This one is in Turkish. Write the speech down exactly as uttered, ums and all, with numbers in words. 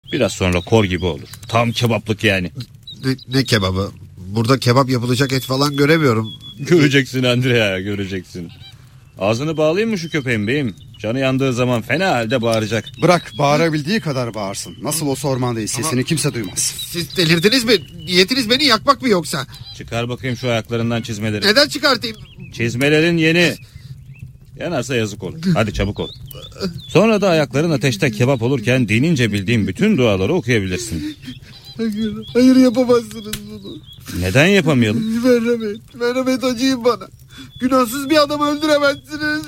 Biraz sonra kor gibi olur. Tam kebaplık yani. Ne, ne kebabı? Burada kebap yapılacak et falan göremiyorum. Göreceksin Andrea, göreceksin. Ağzını bağlayayım mı şu köpeğin beyim? Canı yandığı zaman fena halde bağıracak. Bırak, bağırabildiği kadar bağırsın. Nasıl olsa ormandayız, sesini Ama kimse duymaz. Siz delirdiniz mi? Niyetiniz beni yakmak mı yoksa? Çıkar bakayım şu ayaklarından çizmeleri. Neden çıkartayım? Çizmelerin yeni. Yanarsa yazık olur. Hadi çabuk ol. Sonra da ayakların ateşte kebap olurken dinince bildiğin bütün duaları okuyabilirsin. Hayır, hayır yapamazsınız bunu. Neden yapamayalım? Merhamet, merhamet acıyın bana. Günahsız bir adamı öldüremezsiniz.